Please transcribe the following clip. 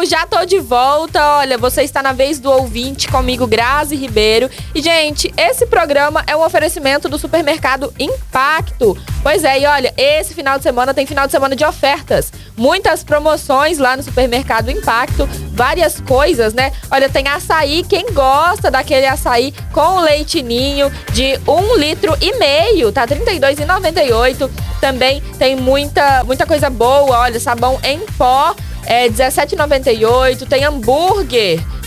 Brasil, já tô de volta. Olha, você está na vez do ouvinte comigo, Grazi Ribeiro. E, gente, esse programa é um oferecimento do supermercado Impacto. Pois é, e olha, esse final de semana tem final de semana de ofertas. Muitas promoções lá no supermercado Impacto, várias coisas, né? Olha, tem açaí, quem gosta daquele açaí com leite ninho de 1,5 litro, tá R$ 32,98. Também tem muita coisa boa, olha, sabão em pó, R$ 17,98. Tem hambúrguer